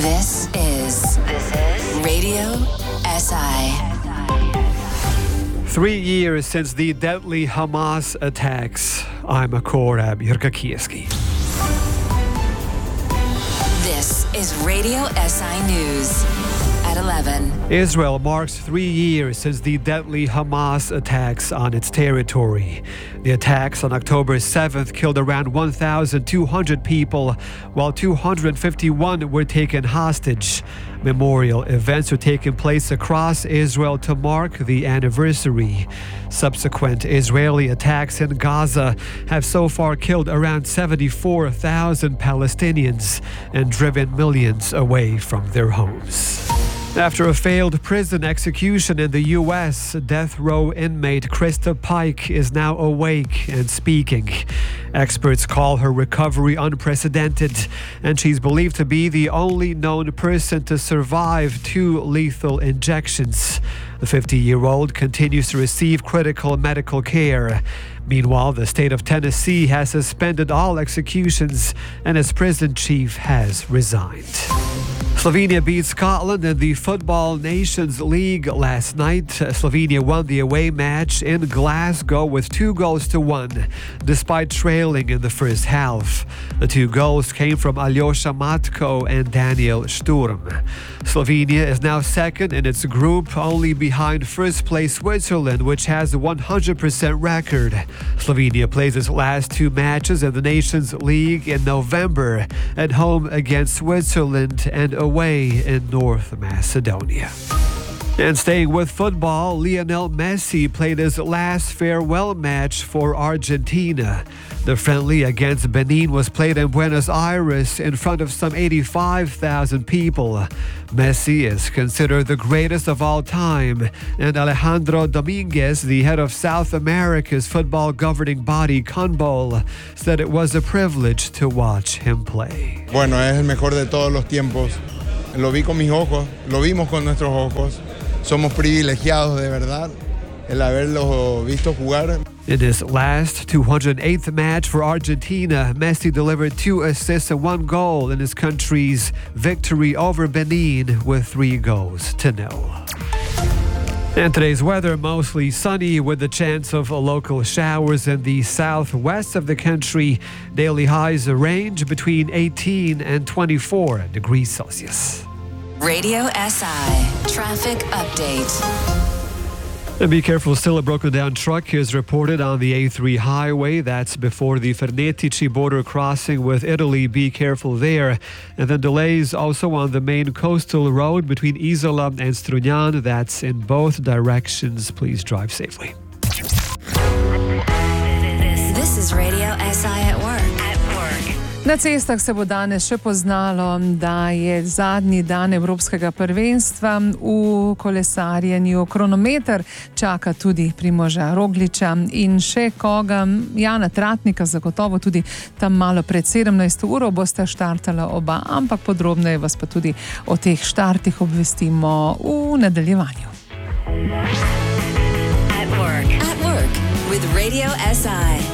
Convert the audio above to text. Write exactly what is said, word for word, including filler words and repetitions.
This is this is Radio S I. Three years since the deadly Hamas attacks. I'm Korab Yurkakieski. This is Radio S I News at eleven. Israel marks three years since the deadly Hamas attacks on its territory. The attacks on October seventh killed around one thousand two hundred people, while two hundred fifty-one were taken hostage. Memorial events are taking place across Israel to mark the anniversary. Subsequent Israeli attacks in Gaza have so far killed around seventy-four thousand Palestinians and driven millions away from their homes. After a failed prison execution in the U S, death row inmate Krista Pike is now awake and speaking. Experts call her recovery unprecedented, and she's believed to be the only known person to survive two lethal injections. The fifty-year-old continues to receive critical medical care. Meanwhile, the state of Tennessee has suspended all executions, and its prison chief has resigned. Slovenia beat Scotland in the Football Nations League last night. Slovenia won the away match in Glasgow with two goals to one, despite trailing in the first half. The two goals came from Aljosha Matko and Daniel Sturm. Slovenia is now second in its group, only behind first-place Switzerland, which has a one hundred percent record. Slovenia plays its last two matches in the Nations League in November, at home against Switzerland and away in North Macedonia. And staying with football, Lionel Messi played his last farewell match for Argentina. The friendly against Benin was played in Buenos Aires in front of some eighty-five thousand people. Messi is considered the greatest of all time, and Alejandro Dominguez, the head of South America's football governing body, CONMEBOL, said it was a privilege to watch him play. Bueno, es el mejor de todos los tiempos. Lo vi con mis ojos, lo vimos con nuestros ojos. Somos privilegiados de verdad el haberlo visto jugar. In his last two hundred eighth match for Argentina, Messi delivered two assists and one goal in his country's victory over Benin with three goals to nil. And today's weather, mostly sunny with the chance of local showers in the southwest of the country. Daily highs range between eighteen and twenty-four degrees Celsius. Radio S I Traffic Update. And be careful, still a broken down truck is reported on the A three highway. That's before the Fernetici border crossing with Italy. Be careful there. And then delays also on the main coastal road between Isola and Strunjan. That's in both directions. Please drive safely. This is Radio S I at work. At work. Na cestah se bo danes še poznalo, da je zadnji dan Evropskega prvenstva v kolesarjenju. Kronometer čaka tudi Primoža Rogliča in še koga, Jana Tratnika, zagotovo tudi tam malo pred sedemnajsto uro bosta štartala oba, ampak podrobneje vas pa tudi o teh štartih obvestimo v nadaljevanju. At work. At work with Radio S I.